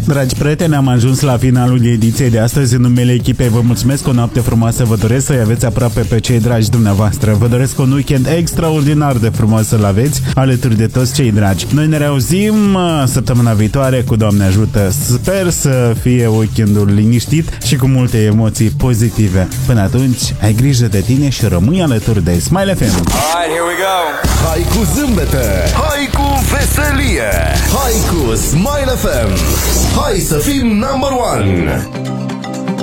Dragi prieteni, am ajuns la finalul ediției de astăzi. În numele echipei vă mulțumesc, o noapte frumoasă vă doresc, să-i aveți aproape pe cei dragi dumneavoastră. Vă doresc un weekend extraordinar de frumos să-l aveți alături de toți cei dragi. Noi ne reauzim săptămâna viitoare, cu Doamne ajută. Sper să fie weekendul liniștit și cu multe emoții pozitive. Până atunci, ai grijă de tine și rămâi alături de Smile FM. Alright, here we go. Hai cu zâmbete, hai cu veselie, hai cu Smile FM. Hai să fim number one!